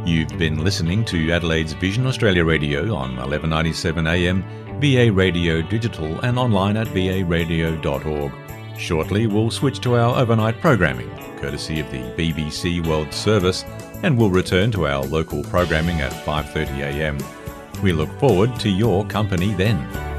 You've been listening to Adelaide's Vision Australia Radio on 1197 AM, VA Radio Digital and online at varadio.org. Shortly we'll switch to our overnight programming, courtesy of the BBC World Service, and we'll return to our local programming at 5:30 AM. We look forward to your company then.